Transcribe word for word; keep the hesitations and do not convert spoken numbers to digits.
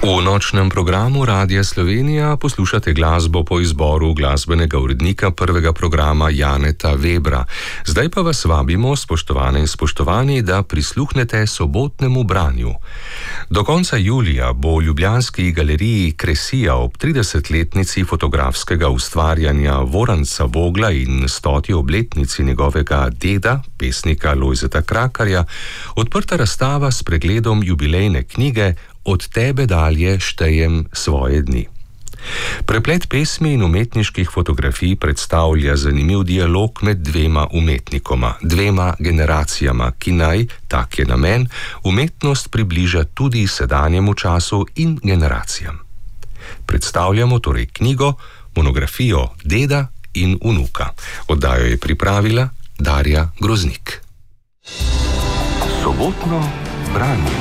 V nočnem programu Radia Slovenija poslušate glasbo po izboru glasbenega urednika prvega programa Janeta Webra. Zdaj pa vas vabimo, spoštovane in spoštovani, da prisluhnete sobotnemu branju. Do konca julija bo v ljubljanski galeriji Kresija ob tridesetletnici fotografskega ustvarjanja Voranca Vogla in stoti obletnici njegovega deda, pesnika Lojzeta Krakarja, odprta razstava s pregledom jubilejne knjige Od tebe dalje štejem svoje dni. Preplet pesmi in umetniških fotografij predstavlja zanimiv dialog med dvema umetnikoma, dvema generacijama, ki naj, tak je namen, umetnost približa tudi sedanjemu času in generacijam. Predstavljamo torej knjigo, monografijo deda in vnuka. Oddajo je pripravila Darja Groznik. Sobotno branje.